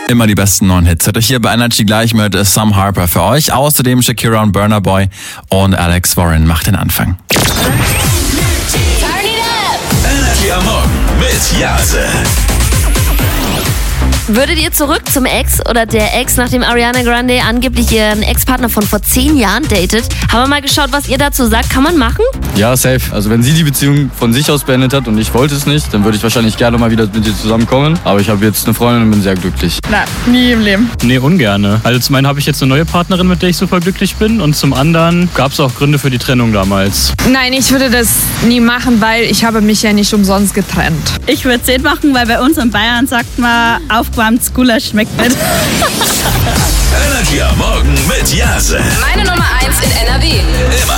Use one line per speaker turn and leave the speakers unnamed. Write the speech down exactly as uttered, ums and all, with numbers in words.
Immer die besten neuen Hits. Heute hier bei Energy gleich mit Sam Harper für euch. Außerdem Shakira und Burna Boy und Alex Warren macht den Anfang.
Energy am Morgen mit Jase.
Würdet ihr zurück zum Ex oder der Ex, nachdem Ariana Grande angeblich ihren Ex-Partner von vor zehn Jahren datet? Haben wir mal geschaut, was ihr dazu sagt. Kann man machen?
Ja, safe. Also wenn sie die Beziehung von sich aus beendet hat und ich wollte es nicht, dann würde ich wahrscheinlich gerne mal wieder mit ihr zusammenkommen. Aber ich habe jetzt eine Freundin und bin sehr glücklich.
Nein, nie im Leben.
Nee, ungerne. Also zum einen habe ich jetzt eine neue Partnerin, mit der ich super glücklich bin. Und zum anderen gab es auch Gründe für die Trennung damals.
Nein, ich würde das nie machen, weil ich habe mich ja nicht umsonst getrennt.
Ich würde es nicht machen, weil bei uns in Bayern sagt man, aufgewärmtes Gulasch schmeckt nicht.
Energy am Morgen mit Jase.
Meine Nummer eins in N R W.
Immer